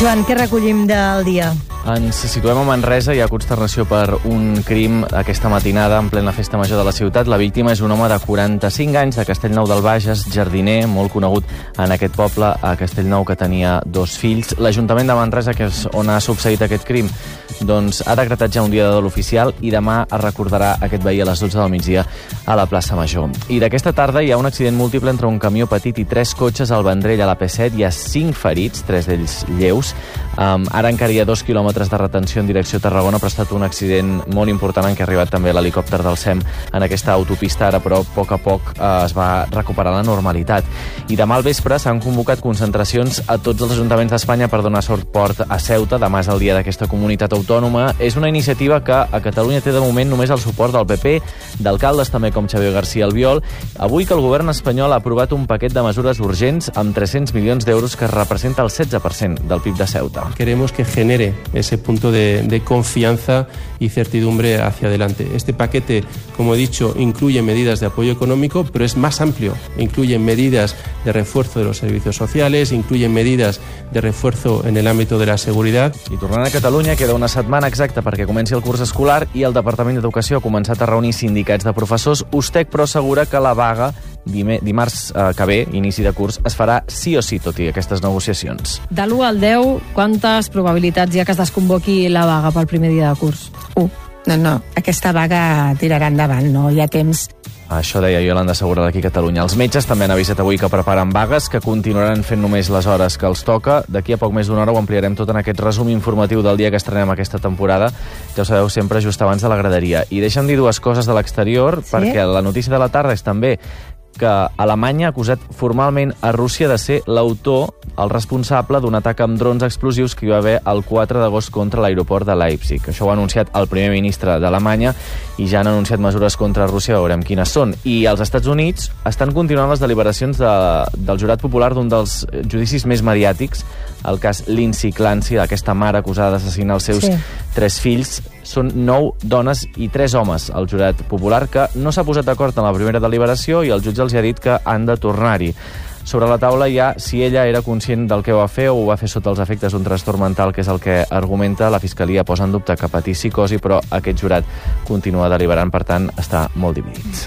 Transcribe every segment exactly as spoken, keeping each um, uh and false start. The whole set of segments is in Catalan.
Joan, què recollim del dia? Ens situem a Manresa. Hi ha consternació per un crim aquesta matinada en plena festa major de la ciutat. La víctima és un home de quaranta-cinc anys de Castellnou del Bages, jardiner, molt conegut en aquest poble, a Castellnou, que tenia dos fills. L'Ajuntament de Manresa, que és on ha succeït aquest crim, doncs ha decretat ja un dia de dol oficial i demà es recordarà aquest veí a les dotze del migdia a la plaça Major. I d'aquesta tarda hi ha un accident múltiple entre un camió petit i tres cotxes al Vendrell, a la P set. Hi ha cinc ferits, tres d'ells lleus. Um, ara encara hi ha dos quilòmetres de retenció en direcció a Tarragona, però ha estat un accident molt important en què ha arribat també l'helicòpter del S E M en aquesta autopista. Ara, però, a poc a poc eh, es va recuperar la normalitat. I demà al vespre s'han convocat concentracions a tots els ajuntaments d'Espanya per donar suport a Ceuta. Demà és el dia d'aquesta comunitat autònoma. És una iniciativa que a Catalunya té de moment només el suport del P P, d'alcaldes també com Xavier García Albiol. Avui que el govern espanyol ha aprovat un paquet de mesures urgents amb tres-cents milions d'euros que representa el setze per cent del P I B de Ceuta. Queremos que genere ese punto de, de confianza y certidumbre hacia adelante. Este paquete, como he dicho, incluye medidas de apoyo económico, pero es más amplio. Incluye medidas de refuerzo de los servicios sociales, incluye medidas de refuerzo en el ámbito de la seguridad. I tornant a Catalunya, queda una setmana exacta perquè comenci el curs escolar i el Departament d'Educació ha començat a reunir sindicats de professors. USTEC, però, assegura que la vaga dimarts eh, que ve, inici de curs, es farà sí o sí, tot i aquestes negociacions. De l'u al deu, quantes probabilitats hi ha que es desconvoqui la vaga pel primer dia de curs? Uh, no, no, aquesta vaga tirarà endavant, no hi ha temps. Això deia Iolanda Segura d'aquí a Catalunya. Els metges també han avisat avui que preparen vagues, que continuaran fent només les hores que els toca. D'aquí a poc més d'una hora ho ampliarem tot en aquest resum informatiu del dia que estrenem aquesta temporada. Ja ho sabeu, sempre just abans de la graderia. I deixa'm dir dues coses de l'exterior, sí? Perquè la notícia de la tarda és també que Alemanya ha acusat formalment a Rússia de ser l'autor, el responsable d'un atac amb drons explosius que hi va haver el quatre d'agost contra l'aeroport de Leipzig. Això ho ha anunciat el primer ministre d'Alemanya i ja han anunciat mesures contra Rússia, veurem quines són. I els Estats Units estan continuant les deliberacions de, del jurat popular d'un dels judicis més mediàtics, el cas Lindsay Clancy, d'aquesta mare acusada d'assassinar els seus sí. tres fills. Són nou dones i tres homes, el jurat popular, que no s'ha posat d'acord en la primera deliberació i el jutge els ha dit que han de tornar-hi. Sobre la taula hi ha si ella era conscient del que va fer o ho va fer sota els efectes d'un trastorn mental, que és el que argumenta. La Fiscalia posa en dubte que patís psicosi, però aquest jurat continua deliberant, per tant, està molt dividit.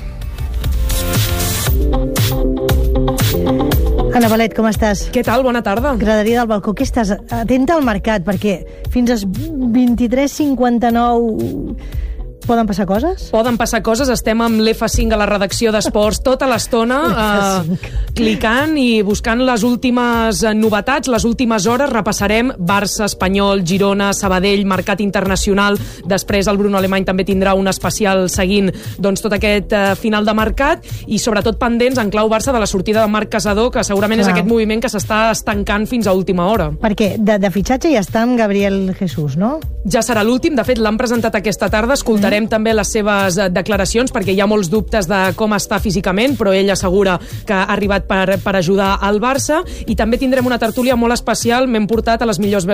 Anna Valet, com estàs? Què tal? Bona tarda. Graderia del balcó. Què estàs? Atenta al mercat, perquè fins als vint-i-tres cinquanta-nou poden passar coses? Poden passar coses. Estem amb l'F cinc a la redacció d'Esports tota l'estona, eh, clicant i buscant les últimes novetats, les últimes hores. Repassarem Barça, Espanyol, Girona, Sabadell, mercat internacional. Després el Bruno Alemany també tindrà un especial seguint doncs, tot aquest eh, final de mercat i sobretot pendents en clau Barça de la sortida de Marc Casador, que segurament Clar. és aquest moviment que s'està estancant fins a última hora. Perquè de, de fitxatge ja està amb Gabriel Jesús, no? Ja serà l'últim. De fet, l'han presentat aquesta tarda. Escoltarem mm. també les seves declaracions, perquè hi ha molts dubtes de com està físicament, però ell assegura que ha arribat per, per ajudar al Barça. I també tindrem una tertúlia molt especial. M'hem portat a les millors veus